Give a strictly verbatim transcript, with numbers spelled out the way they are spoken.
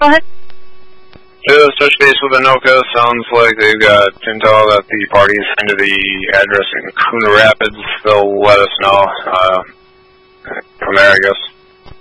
Go ahead. Just touch base with Anoka. Sounds like they've got intel that the party's into the address in Coon Rapids. They'll let us know uh, from there, I guess.